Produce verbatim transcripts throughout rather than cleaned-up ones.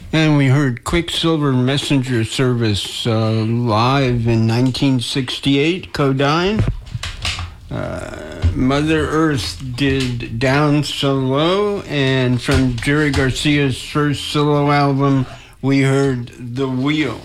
And we heard Quicksilver Messenger Service uh, live in nineteen sixty-eight, Kodine. Uh, Mother Earth did Down So Low, and from Jerry Garcia's first solo album, we heard The Wheel.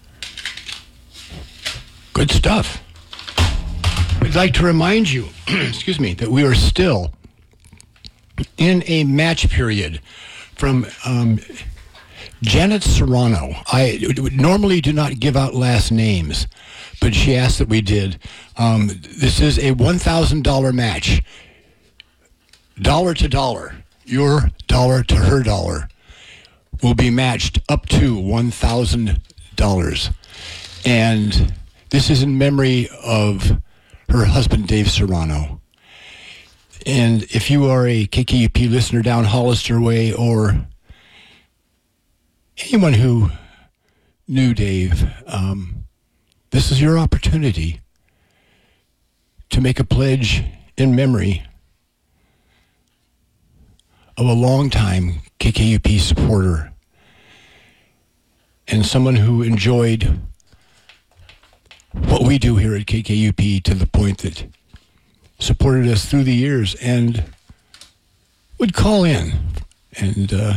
Good stuff. I'd like to remind you, excuse me, that we are still in a match period from um, Janet Serrano. I normally do not give out last names, but she asked that we did. Um, this is a one thousand dollars match. Dollar to dollar. Your dollar to her dollar will be matched up to one thousand dollars. And this is in memory of her husband, Dave Serrano. And if you are a K K U P listener down Hollister Way, or anyone who knew Dave, um, this is your opportunity to make a pledge in memory of a longtime K K U P supporter and someone who enjoyed what we do here at K K U P to the point that supported us through the years and would call in and uh,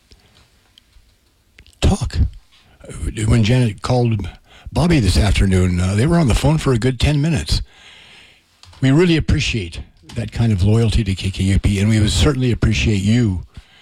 talk. When Janet called Bobby this afternoon, uh, they were on the phone for a good ten minutes. We really appreciate that kind of loyalty to K K U P, and we would certainly appreciate you,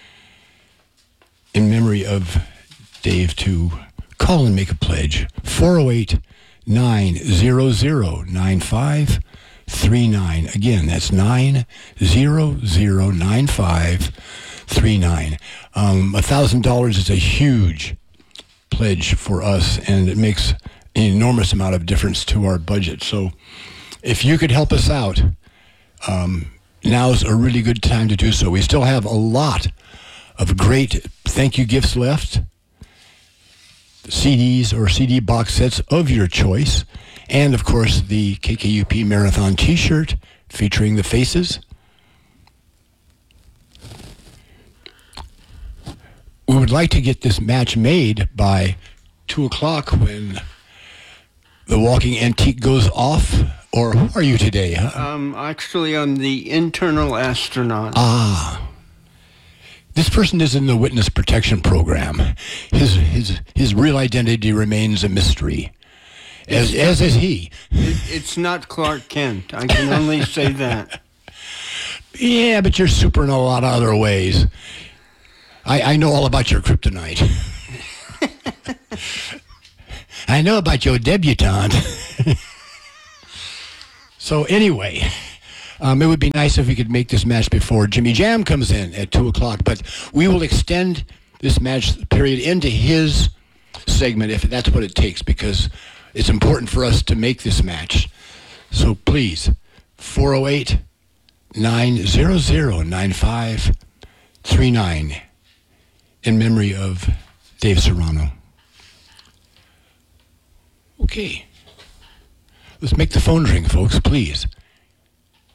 in memory of Dave, to call and make a pledge. four oh eight, nine hundred, nine five three nine. Again, that's nine hundred, nine five three nine. Um, one thousand dollars is a huge pledge for us, and it makes an enormous amount of difference to our budget. So if you could help us out, um, now's a really good time to do so. We still have a lot of great thank you gifts left. C Ds or C D box sets of your choice. And, of course, the K K U P Marathon t-shirt featuring the faces. We would like to get this match made by two o'clock when the walking antique goes off. Or who are you today, huh? Um, actually, I'm the internal astronaut. Ah. This person is in the witness protection program. His his his real identity remains a mystery, as as is he. It, it's not Clark Kent. I can only say that. Yeah, but you're super in a lot of other ways. I, I know all about your kryptonite. I know about your debutante. So anyway, um, it would be nice if we could make this match before Jimmy Jam comes in at two o'clock, but we will extend this match period into his segment if that's what it takes, because it's important for us to make this match. So please, four oh eight, nine hundred, nine five three nine, in memory of Dave Serrano. Okay. Let's make the phone ring, folks, please.